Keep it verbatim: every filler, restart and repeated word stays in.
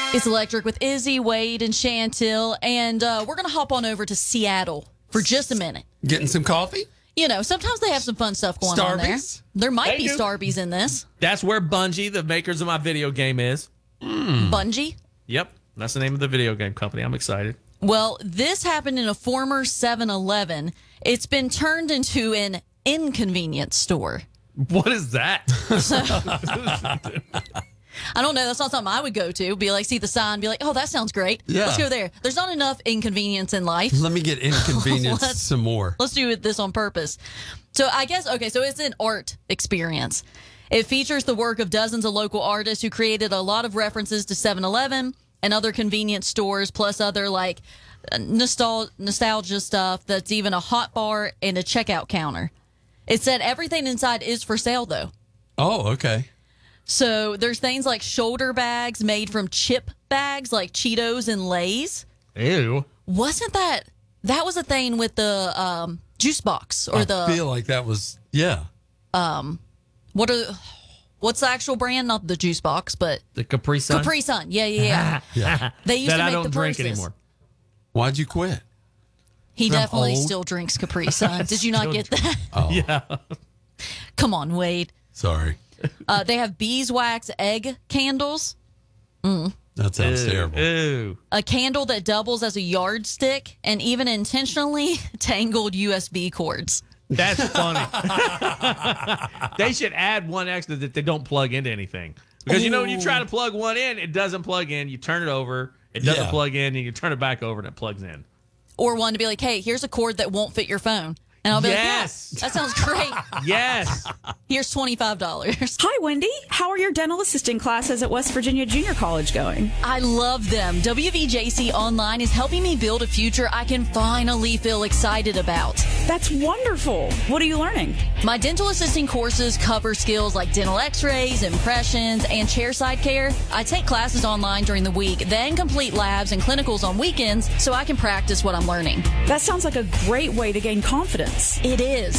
It's Electric with Izzy, Wade, and Chantil, and uh, we're going to hop on over to Seattle for just a minute. Getting some coffee? You know, sometimes they have some fun stuff going on there. Starbies? There might They be do. Starbies in this. That's where Bungie, the makers of my video game, is. Bungie. Yep, that's the name of the video game company. I'm excited. Well, this happened in a former seven eleven. It's been turned into an inconvenience store. What is that? I don't know. That's not something I would go to. Be like, see the sign, be like, oh, that sounds great. Yeah. Let's go there. There's not enough inconvenience in life. Let me get inconvenienced Let's- some more. Let's do this on purpose. So I guess, okay, so it's an art experience. It features the work of dozens of local artists who created a lot of references to seven eleven and other convenience stores, plus other like nostal- nostalgia stuff. That's even a hot bar and a checkout counter. It said everything inside is for sale, though. Oh, okay. So there's things like shoulder bags made from chip bags like Cheetos and Lay's. Ew. Wasn't that, that was a thing with the um, juice box or I the... feel like that was, yeah. What are what's the actual brand? Not the juice box, but The Capri Sun? Capri Sun. Yeah, yeah, yeah. Yeah. They used that to I make don't the drink purses. anymore. Why'd you quit? He I'm definitely old. still drinks Capri Sun. Did you not Still get that? Oh, Yeah. Come on, Wade. sorry. Uh, they have beeswax egg candles, That sounds Ew. terrible. Ew. a candle that doubles as a yardstick, and even intentionally tangled U S B cords. That's funny. They should add one extra that they don't plug into anything. Because, you know, when you try to plug one in, it doesn't plug in. You turn it over, it doesn't Yeah. plug in, and you turn it back over, and it plugs in. Or one to be like, hey, here's a cord that won't fit your phone. And I'll be Yes. like, yeah, that sounds great. Yes. Here's twenty-five dollars. Hi, Wendy. How are your dental assisting classes at West Virginia Junior College going? I love them. W V J C Online is helping me build a future I can finally feel excited about. That's wonderful. What are you learning? My dental assisting courses cover skills like dental x-rays, impressions, and chairside care. I take classes online during the week, then complete labs and clinicals on weekends so I can practice what I'm learning. That sounds like a great way to gain confidence. It is.